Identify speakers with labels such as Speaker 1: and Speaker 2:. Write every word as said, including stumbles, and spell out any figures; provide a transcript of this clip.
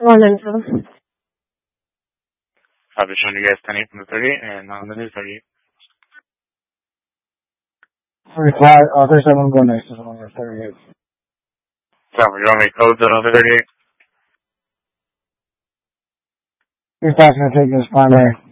Speaker 1: one info.
Speaker 2: I'll be showing you guys ten eight from the thirty-eight and on the new thirty-eight.
Speaker 3: thirty-five, uh, thirty-seven, go next. This one is thirty-eight.
Speaker 2: So, you want me to code the other thirty-eight?
Speaker 3: He's not going to take this primary.